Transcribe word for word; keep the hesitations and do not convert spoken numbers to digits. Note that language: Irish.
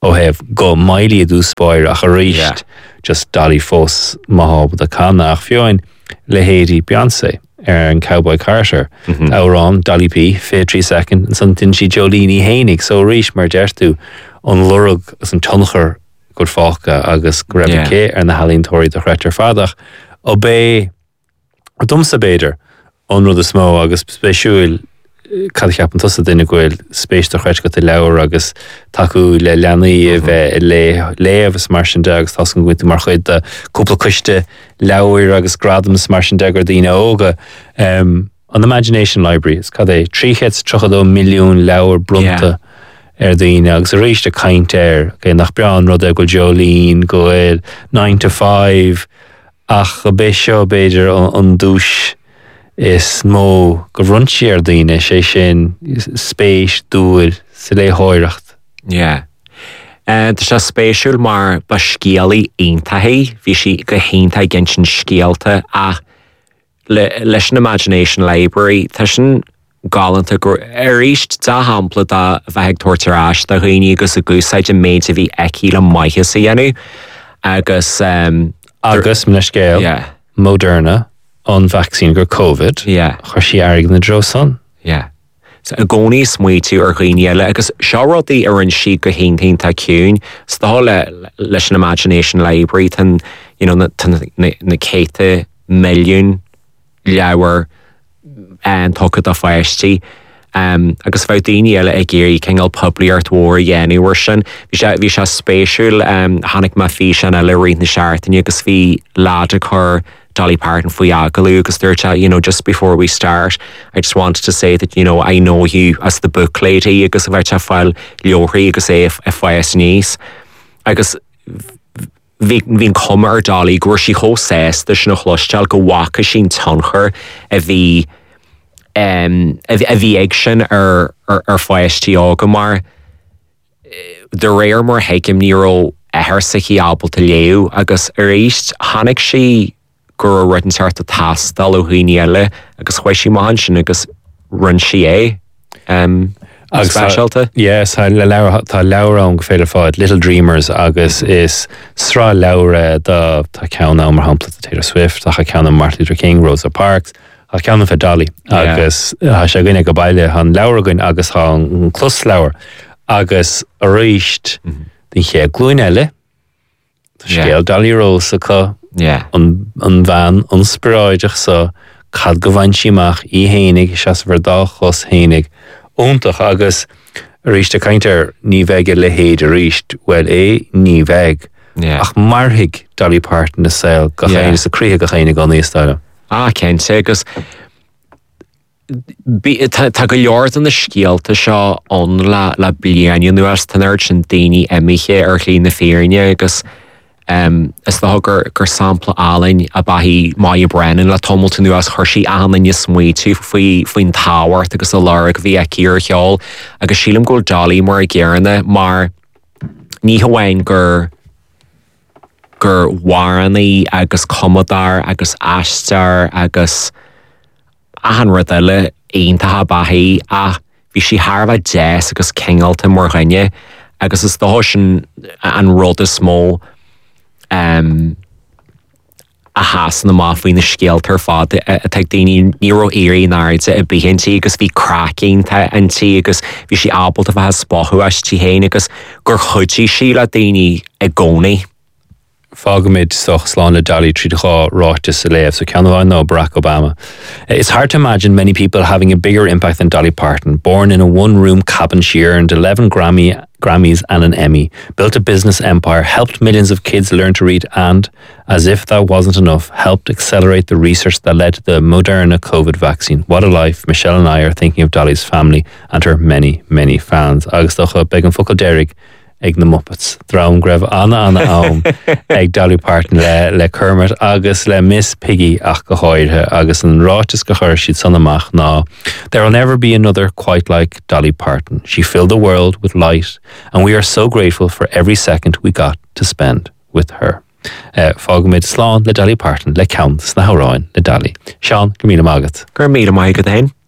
ó heh go mailí dú spáir ach a ríist just Dolly fós máb de canna ach fioin le héadí Beyoncé ar an Cowboy Carter árán Dolly P fé trí second an san tin si Jolene hénig so ríist mar deirtú an lurug as an tunchar gur fáca agus go raibh cé ar na halíntóirí de chreitir fadach ó bé a dumsa béidir an rud a smó agus spéisiúil cad ceapan tusa duine gohfuil spéis do chreid go te leabhar agus taú le leanaí a bheith le léamhs mar sin de agus tas an gcuinte mar chuid de cúpla cuiste leabhar agus gradams mar sin de gur daoine óga um, an Imagination Library is cad é tríchéad trochadó milliún leabhar brunta ar daoine agus a rééis de caint air okay, nach breán rud é go Jolene gohfuil nine to five ach a bé seo béidir an, an dúis is mó go runsi ar daoine sé sin spéis dúil sa lé háireacht. Yeah. Uh, Tá sé spéisiúil mar ba scéalaí aontaithe, bhí si go hénta gin sin scéalta a le, leis an Imagination Library tá sin galanta gur ar íst dá hampla dá bheith tuairtearás dá chuoine agus a gúsáid a méid a bhí eici le maithe sa dhéanú agus um, agus mna scéal yeah. Moderna an vaccine gur COVID yeah. chuir si airg na drosan. Yeah. So a gcónaí smuo tú ar ghaoineile agus seorádaí ar an si go héintainnta ciún stá le leis an Imagination Library tan you know, na, na, na céite milliún leabhar an tuchad a feisttí um, agus bheith daoine eile ag géirí chéingeal pobliart mhór dhéanúir sin bhí sé spéisiúil um, tháinig má fí sin eile riad na seaartaine agus bhí láide chur Dolly Parton faoi agalú agus dúirte, you know, just before we start, I just wanted to say that, you know, I know you as the book lady agus a bhairte fáil leothraí agus é a fáas níos. Agus bhín cuma ar Dolly gur si chó sésta sin na chluisteáil go bhacha sin tonchar a bhí um, a bhí ag sin ar, ar, ar fáistí ága mar de réir mar heicim níró ehar sa chi ábalta léú agus ar éist tháinig si gur ruan teart a tastal ó dhaoine eile agus chuir si maithan sin agus run si é um, specialta? Yes, tá leabhar an go féidir fáid Little Dreamers agus is srá leabhar de tá ceanna mar hampla a Taylor Swift a ceanna Martin Luther King, Rosa Parks a ceanna fe Dolly agus yeah. sé gine go baile an leabhar goin agus an clús leabhar agus a ríist mm-hmm. den ché glúin eile tá scéal Dolly Rosa chu Yeah. an an bhean an spiráideach sa cad go bhain siach í hénig se bhar dá chus hénig óntaach agus ríiste caiintear ní bheige le héad a ríist well é ní bheig yeah. ach marthaigh Dolly Parton na saoil go chéine sa críthe go chéine gan níostáile. Ah, cénte agus tá go leor an na scéalta seo an le le blianaú nuas tanir sin daoine imiche ar chlí na féirne agus Um, is the gur gur sampla alain a bahí Maya Brennan le tomulta nuas chuirsí anan is smuo tú faoi faoin táhairt agus a lara go bhí aici ar cheol agus sílam go Dolly mar a ggéireanna mar ní hamhain gur gur waranaí agus commodar agus astar agus ahan rud eile aontathe bahí a bhí si tharbh jazz agus céingealta mar ghine agus is dá sin an rud is smó Um, a hasan na má faoin na scéaltar fád a teag daoine níró éirí náirte a bíhintí agus bhí cracking antí agus bhí si ábal a bheit spáthú as tí héin agus gur chudtí sí le daoine a gcónaí. Fágamid soch slán le Dolly tríd chá ráte sa léamh, so ceann bhain nó Barack Obama. It's hard to imagine many people having a bigger impact than Dolly Parton, born in a one-room cabin she earned eleven Grammy, Grammys and an Emmy, built a business empire, helped millions of kids learn to read and, as if that wasn't enough, helped accelerate the research that led to the Moderna COVID vaccine. What a life. Michelle and I are thinking of Dolly's family and her many, many fans. Agus docha began focal Derek ag na Muppets. Drám greibh anna anna am ag Dolly Parton le, le Kermit agus le Miss Piggy ach go háirthe agus an rátas go chuir siad san amach ná. There will never be another quite like Dolly Parton. She filled the world with light and we are so grateful for every second we got to spend with her. Uh, Fágamid slán le Dolly Parton le count na hauráin le Dolly. Sean, go míle mágat. Gur míle mágat hain.